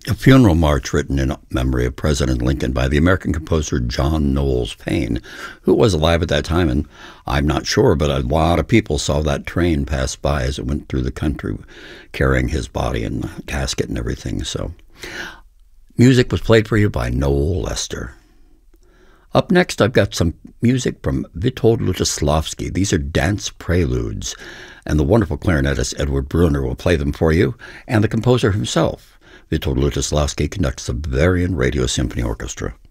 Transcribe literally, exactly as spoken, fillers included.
A funeral march written in memory of President Lincoln by the American composer John Knowles Paine, who was alive at that time, and I'm not sure, but a lot of people saw that train pass by as it went through the country, carrying his body and casket and everything. So, music was played for you by Noel Lester. Up next, I've got some music from Witold Lutosławski. These are dance preludes, and the wonderful clarinetist Edward Brunner will play them for you, and the composer himself. Witold Lutosławski conducts the Bavarian Radio Symphony Orchestra.